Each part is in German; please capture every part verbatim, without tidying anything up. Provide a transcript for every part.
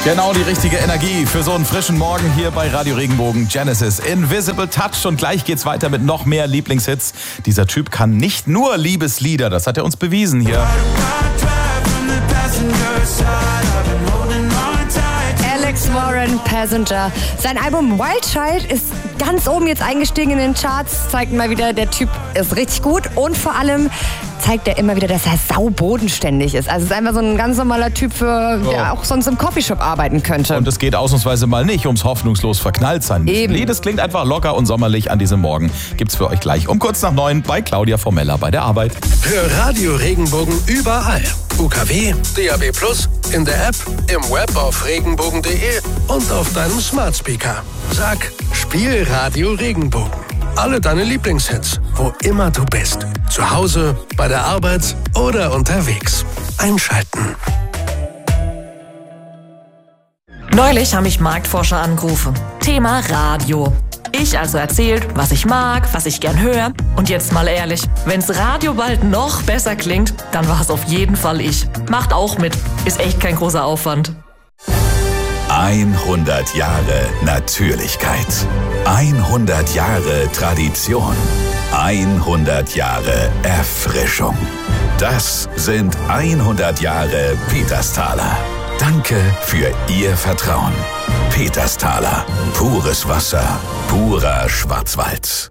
Genau die richtige Energie für so einen frischen Morgen hier bei Radio Regenbogen. Genesis, Invisible Touch. Und gleich geht's weiter mit noch mehr Lieblingshits. Dieser Typ kann nicht nur Liebeslieder, das hat er uns bewiesen hier. Alex Warren, Passenger. Sein Album Wild Child ist ganz oben jetzt eingestiegen in den Charts. Zeigt mal wieder, der Typ ist richtig gut. Und vor allem zeigt er immer wieder, dass er saubodenständig ist. Also es ist einfach so ein ganz normaler Typ, für, ja. der auch sonst im Coffeeshop arbeiten könnte. Und es geht ausnahmsweise mal nicht ums hoffnungslos Verknalltsein. Eben. Lied, es klingt einfach locker und sommerlich an diesem Morgen. Gibt's für euch gleich um kurz nach neun bei Claudia Formella bei der Arbeit. Hör Radio Regenbogen überall. U K W, D A B plus, in der App, im Web auf regenbogen punkt de und auf deinem Smart Speaker. Sag, spiel Radio Regenbogen. Alle deine Lieblingshits, wo immer du bist. Zu Hause, bei der Arbeit oder unterwegs. Einschalten. Neulich haben mich Marktforscher angerufen. Thema Radio. Ich also erzählt, was ich mag, was ich gern höre. Und jetzt mal ehrlich, wenn's Radio bald noch besser klingt, dann war es auf jeden Fall ich. Macht auch mit. Ist echt kein großer Aufwand. hundert Jahre Natürlichkeit. hundert Jahre Tradition. hundert Jahre Erfrischung. Das sind hundert Jahre Petersthaler. Danke für Ihr Vertrauen. Petersthaler. Pures Wasser. Purer Schwarzwald.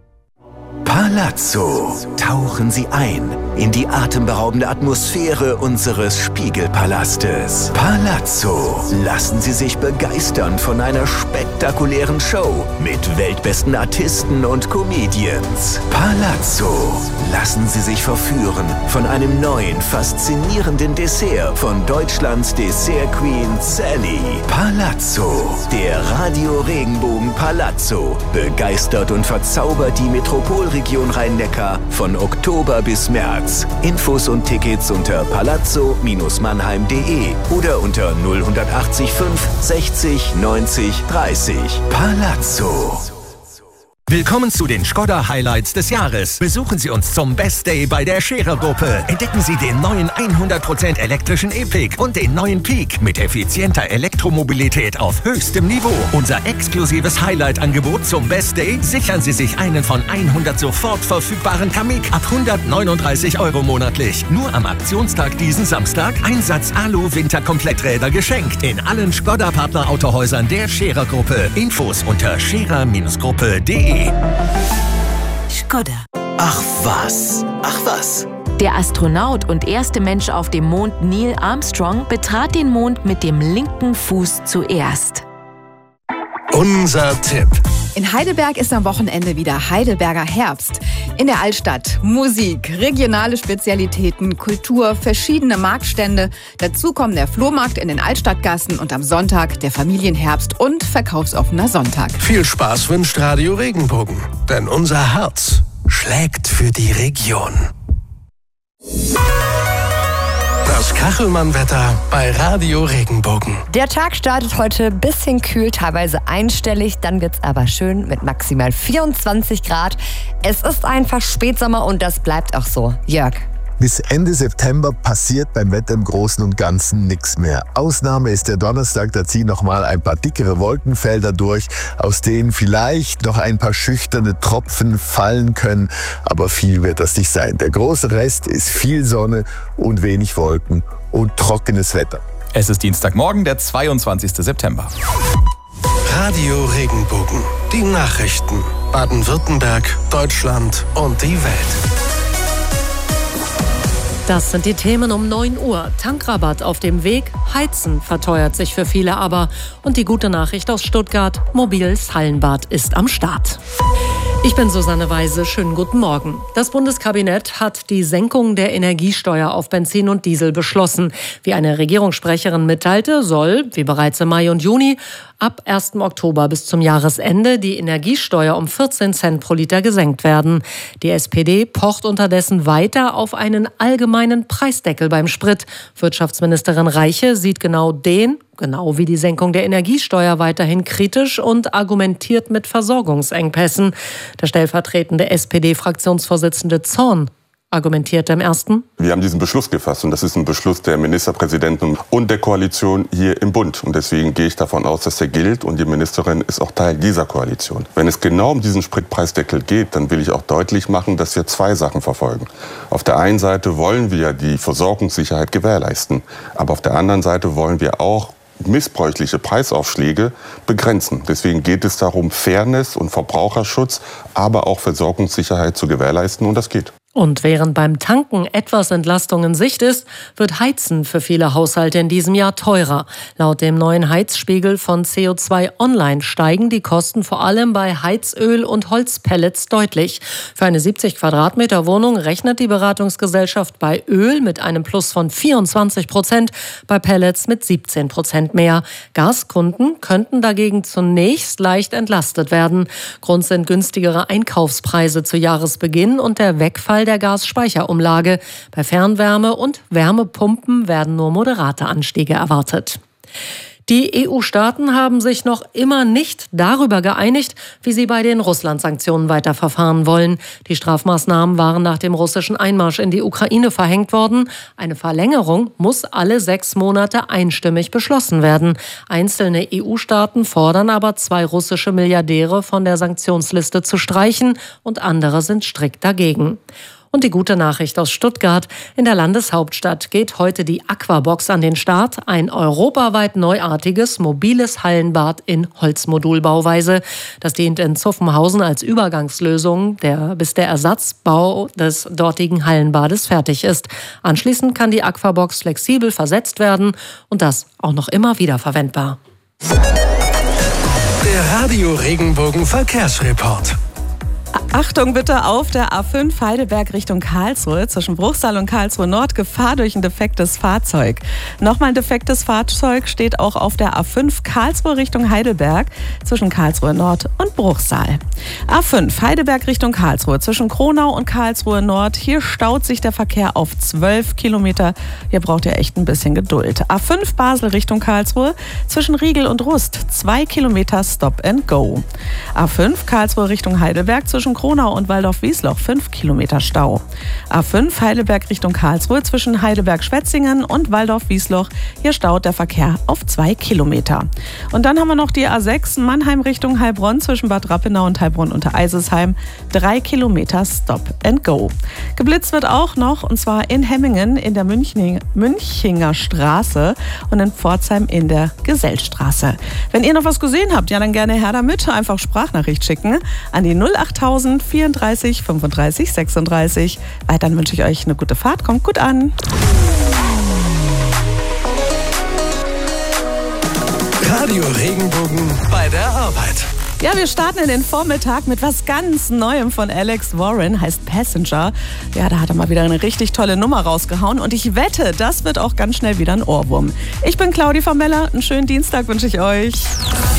Palazzo. Tauchen Sie ein in die atemberaubende Atmosphäre unseres Spiegelpalastes. Palazzo. Lassen Sie sich begeistern von einer spektakulären Show mit weltbesten Artisten und Comedians. Palazzo. Lassen Sie sich verführen von einem neuen, faszinierenden Dessert von Deutschlands Dessert Queen Sally. Palazzo. Der Radio Regenbogen Palazzo begeistert und verzaubert die Metropolregion Rhein-Neckar von Oktober bis März. Infos und Tickets unter palazzo Mannheim punkt de oder unter null acht fünf sechzig neunzig dreißig. Palazzo. Willkommen zu den Skoda Highlights des Jahres. Besuchen Sie uns zum Best Day bei der Scherer-Gruppe. Entdecken Sie den neuen hundert Prozent elektrischen E-Pick und den neuen Peak mit effizienter Elektromobilität auf höchstem Niveau. Unser exklusives Highlight-Angebot zum Best Day: sichern Sie sich einen von hundert sofort verfügbaren Kamiq ab hundertneununddreißig Euro monatlich. Nur am Aktionstag diesen Samstag Einsatz Alu-Winterkompletträder geschenkt. In allen Skoda-Partner-Autohäusern der Scherer-Gruppe. Infos unter scherer Gruppe punkt de. Skoda. Ach was, ach was. Der Astronaut und erste Mensch auf dem Mond, Neil Armstrong, betrat den Mond mit dem linken Fuß zuerst. Unser Tipp. In Heidelberg ist am Wochenende wieder Heidelberger Herbst. In der Altstadt Musik, regionale Spezialitäten, Kultur, verschiedene Marktstände. Dazu kommen der Flohmarkt in den Altstadtgassen und am Sonntag der Familienherbst und verkaufsoffener Sonntag. Viel Spaß wünscht Radio Regenbogen, denn unser Herz schlägt für die Region. Das Kachelmann-Wetter bei Radio Regenbogen. Der Tag startet heute ein bisschen kühl, teilweise einstellig. Dann wird's aber schön mit maximal vierundzwanzig Grad. Es ist einfach Spätsommer und das bleibt auch so. Jörg. Bis Ende September passiert beim Wetter im Großen und Ganzen nichts mehr. Ausnahme ist der Donnerstag, da ziehen nochmal ein paar dickere Wolkenfelder durch, aus denen vielleicht noch ein paar schüchterne Tropfen fallen können, aber viel wird das nicht sein. Der große Rest ist viel Sonne und wenig Wolken und trockenes Wetter. Es ist Dienstagmorgen, der zweiundzwanzigster September. Radio Regenbogen. Die Nachrichten. Baden-Württemberg, Deutschland und die Welt. Das sind die Themen um neun Uhr. Tankrabatt auf dem Weg, Heizen verteuert sich für viele aber. Und die gute Nachricht aus Stuttgart, mobiles Hallenbad ist am Start. Ich bin Susanne Weise, schönen guten Morgen. Das Bundeskabinett hat die Senkung der Energiesteuer auf Benzin und Diesel beschlossen. Wie eine Regierungssprecherin mitteilte, soll, wie bereits im Mai und Juni, ab ersten Oktober bis zum Jahresende die Energiesteuer um vierzehn Cent pro Liter gesenkt werden. Die S P D pocht unterdessen weiter auf einen allgemeinen Preisdeckel beim Sprit. Wirtschaftsministerin Reiche sieht genau den, genau wie die Senkung der Energiesteuer, weiterhin kritisch und argumentiert mit Versorgungsengpässen. Der stellvertretende S P D-Fraktionsvorsitzende Zorn argumentiert im Ersten. Wir haben diesen Beschluss gefasst und das ist ein Beschluss der Ministerpräsidenten und der Koalition hier im Bund. Und deswegen gehe ich davon aus, dass der gilt und die Ministerin ist auch Teil dieser Koalition. Wenn es genau um diesen Spritpreisdeckel geht, dann will ich auch deutlich machen, dass wir zwei Sachen verfolgen. Auf der einen Seite wollen wir die Versorgungssicherheit gewährleisten, aber auf der anderen Seite wollen wir auch missbräuchliche Preisaufschläge begrenzen. Deswegen geht es darum, Fairness und Verbraucherschutz, aber auch Versorgungssicherheit zu gewährleisten und das geht. Und während beim Tanken etwas Entlastung in Sicht ist, wird Heizen für viele Haushalte in diesem Jahr teurer. Laut dem neuen Heizspiegel von C O zwei Online steigen die Kosten vor allem bei Heizöl und Holzpellets deutlich. Für eine siebzig Quadratmeter Wohnung rechnet die Beratungsgesellschaft bei Öl mit einem Plus von vierundzwanzig Prozent, bei Pellets mit siebzehn Prozent mehr. Gaskunden könnten dagegen zunächst leicht entlastet werden. Grund sind günstigere Einkaufspreise zu Jahresbeginn und der Wegfall der Gasspeicherumlage. Bei Fernwärme und Wärmepumpen werden nur moderate Anstiege erwartet. Die E U-Staaten haben sich noch immer nicht darüber geeinigt, wie sie bei den Russland-Sanktionen weiterverfahren wollen. Die Strafmaßnahmen waren nach dem russischen Einmarsch in die Ukraine verhängt worden. Eine Verlängerung muss alle sechs Monate einstimmig beschlossen werden. Einzelne E U-Staaten fordern aber, zwei russische Milliardäre von der Sanktionsliste zu streichen und andere sind strikt dagegen. Und die gute Nachricht aus Stuttgart. In der Landeshauptstadt geht heute die Aquabox an den Start. Ein europaweit neuartiges, mobiles Hallenbad in Holzmodulbauweise. Das dient in Zuffenhausen als Übergangslösung, der, bis der Ersatzbau des dortigen Hallenbades fertig ist. Anschließend kann die Aquabox flexibel versetzt werden und das auch noch immer wiederverwendbar. Der Radio Regenbogen Verkehrsreport. Achtung bitte auf der A fünf Heidelberg Richtung Karlsruhe zwischen Bruchsal und Karlsruhe Nord Gefahr durch ein defektes Fahrzeug. Nochmal ein defektes Fahrzeug steht auch auf der A fünf Karlsruhe Richtung Heidelberg zwischen Karlsruhe Nord und Bruchsal. A fünf Heidelberg Richtung Karlsruhe zwischen Kronau und Karlsruhe Nord. Hier staut sich der Verkehr auf zwölf Kilometer. Hier braucht ihr echt ein bisschen Geduld. A fünf Basel Richtung Karlsruhe zwischen Riegel und Rust. zwei Kilometer Stop and Go. A fünf Karlsruhe Richtung Heidelberg zwischen Kronau und Waldorf-Wiesloch fünf Kilometer Stau. A fünf Heidelberg Richtung Karlsruhe zwischen Heidelberg-Schwetzingen und Waldorf-Wiesloch. Hier staut der Verkehr auf zwei Kilometer. Und dann haben wir noch die A sechs Mannheim Richtung Heilbronn zwischen Bad Rappenau und Heilbronn unter Eisesheim. drei Kilometer Stop and Go. Geblitzt wird auch noch, und zwar in Hemmingen in der Münching, Münchinger Straße und in Pforzheim in der Gesellstraße. Wenn ihr noch was gesehen habt, ja dann gerne her damit. Einfach Sprachnachricht schicken an die null acht null null vierunddreißig fünfunddreißig sechsunddreißig. Weiter wünsche ich euch eine gute Fahrt. Kommt gut an. Radio Regenbogen bei der Arbeit. Ja, wir starten in den Vormittag mit was ganz Neuem von Alex Warren, heißt Passenger. Ja, da hat er mal wieder eine richtig tolle Nummer rausgehauen und ich wette, das wird auch ganz schnell wieder ein Ohrwurm. Ich bin Claudi von Meller, einen schönen Dienstag wünsche ich euch.